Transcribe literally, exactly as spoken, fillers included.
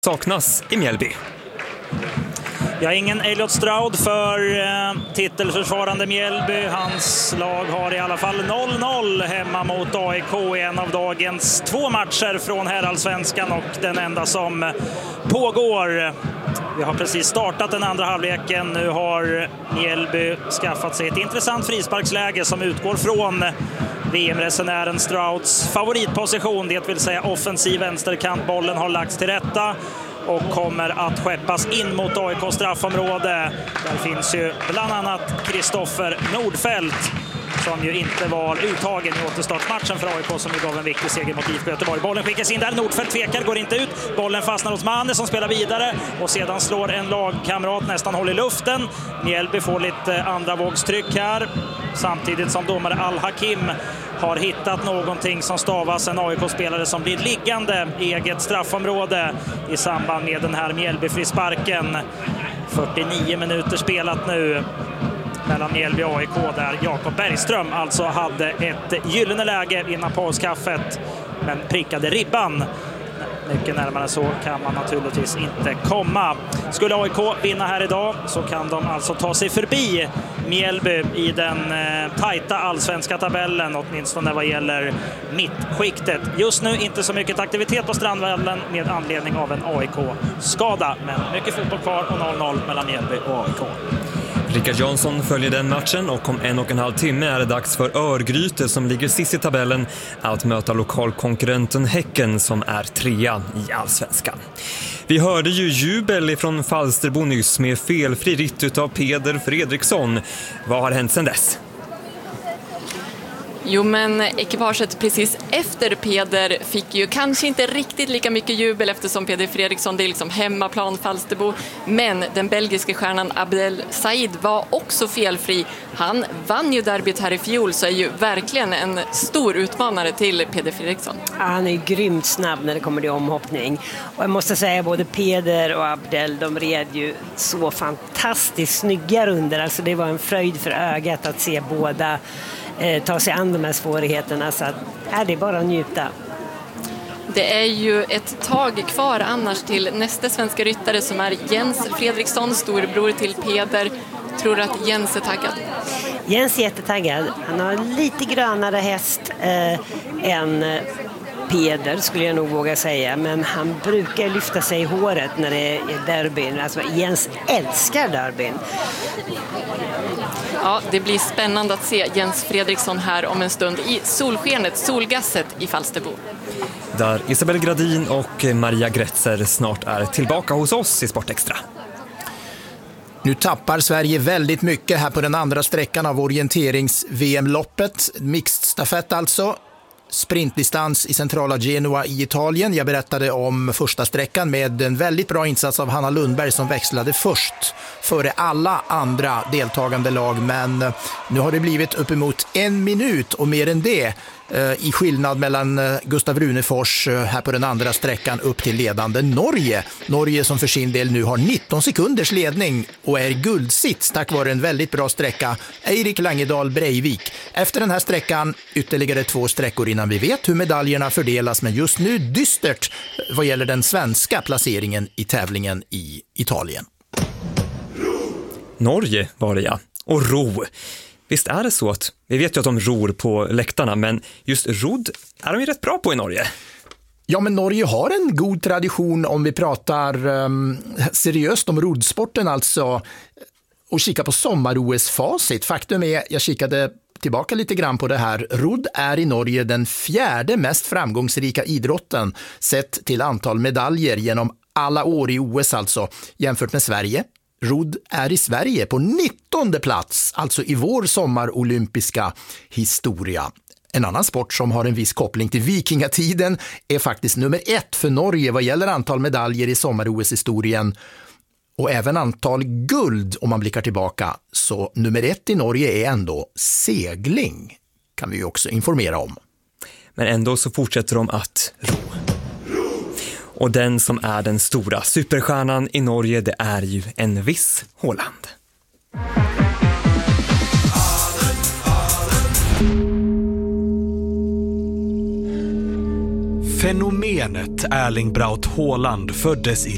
saknas i Mjällby. Ja, ingen Elliot Stroud för eh, titelförsvarande Mjällby. Hans lag har i alla fall noll noll hemma mot A I K i en av dagens två matcher från herrallsvenskan och den enda som pågår. Vi har precis startat den andra halvleken. Nu har Mjällby skaffat sig ett intressant frisparksläge som utgår från V M-resenären Strouds favoritposition, det vill säga offensiv vänsterkant. Bollen har lagts till rätta och kommer att skeppas in mot A I K straffområde. Där finns ju bland annat Kristoffer Nordfeldt som ju inte var uttagen i återstartsmatchen för A I K, som ju gav en viktig seger mot I F K Göteborg. Bollen skickas in där, Nordfeldt tvekar, går inte ut. Bollen fastnar hos Manne som spelar vidare och sedan slår en lagkamrat, nästan håll i luften. Mjällby får lite andra vågstryck här, samtidigt som domare Al-Hakim har hittat någonting som stavas en A I K-spelare som blir liggande i eget straffområde i samband med den här Mjällby-frisparken. fyrtionio minuter spelat nu mellan Mjällby och A I K, där Jakob Bergström alltså hade ett gyllene läge innan pauskaffet men prickade ribban. Mycket närmare så kan man naturligtvis inte komma. Skulle A I K vinna här idag så kan de alltså ta sig förbi Mjällby i den eh, tajta allsvenska tabellen, åtminstone vad gäller mittskiktet. Just nu inte så mycket aktivitet på Strandvallen med anledning av en A I K-skada, men mycket fotboll kvar och noll noll mellan Mjällby och A I K. Rickard Jansson följer den matchen och om en och en halv timme är det dags för Örgryte, som ligger sist i tabellen, att möta lokalkonkurrenten Häcken som är trea i allsvenskan. Vi hörde ju jubel från Falsterbo nyss med felfri ritt utav Peder Fredriksson. Vad har hänt sedan dess? Jo, men ekipaget precis efter Peder fick ju kanske inte riktigt lika mycket jubel, eftersom Peder Fredriksson, det är liksom hemmaplan Falsterbo. Men den belgiske stjärnan Abdel Said var också felfri. Han vann ju derbyt här i fjol, så är ju verkligen en stor utmanare till Peder Fredriksson. Ja, han är ju grymt snabb när det kommer till omhoppning. Och jag måste säga, både Peder och Abdel, de red ju så fantastiskt snygga runder. Alltså det var en fröjd för ögat att se båda ta sig an de här svårigheterna, så att, är det bara att njuta. Det är ju ett tag kvar annars till nästa svenska ryttare, som är Jens Fredriksson, storbror till Peder. Tror du att Jens är taggad? Jens är jättetaggad. Han har lite grönare häst eh, än Peder, skulle jag nog våga säga, men han brukar lyfta sig i håret när det är derbyn. Alltså, Jens älskar derbyn. Ja, det blir spännande att se Jens Fredriksson här om en stund i solskenet, solgasset i Falsterbo. Där Isabel Gradin och Maria Gretzer snart är tillbaka hos oss i Sportextra. Nu tappar Sverige väldigt mycket här på den andra sträckan av orienterings-V M-loppet. Mixed stafett alltså. Sprintdistans i centrala Genua i Italien. Jag berättade om första sträckan med en väldigt bra insats av Hanna Lundberg som växlade först före alla andra deltagande lag, men nu har det blivit uppemot en minut och mer än det i skillnad mellan Gustav Runefors här på den andra sträckan upp till ledande Norge. Norge som för sin del nu har nitton sekunders ledning och är guldsits tack vare en väldigt bra sträcka, Eirik Langedal Breivik. Efter den här sträckan ytterligare två sträckor innan vi vet hur medaljerna fördelas, men just nu dystert vad gäller den svenska placeringen i tävlingen i Italien. Norge var det, ja. Och ro. Visst är det så att vi vet ju att de ror på läktarna, men just rodd är de ju rätt bra på i Norge. Ja, men Norge har en god tradition om vi pratar um, seriöst om roddsporten alltså, och kika på sommar-O S-facit. Faktum är, jag kikade tillbaka lite grann på det här. Rodd är i Norge den fjärde mest framgångsrika idrotten sett till antal medaljer genom alla år i O S alltså, jämfört med Sverige. Rodd är i Sverige på nittonde plats, alltså i vår sommarolympiska historia. En annan sport som har en viss koppling till vikingatiden är faktiskt nummer ett för Norge vad gäller antal medaljer i sommar-O S-historien. Och även antal guld om man blickar tillbaka. Så nummer ett i Norge är ändå segling, kan vi ju också informera om. Men ändå så fortsätter de att ro. Och den som är den stora superstjärnan i Norge, det är ju en viss Haaland. Fenomenet Erling Braut Haaland föddes i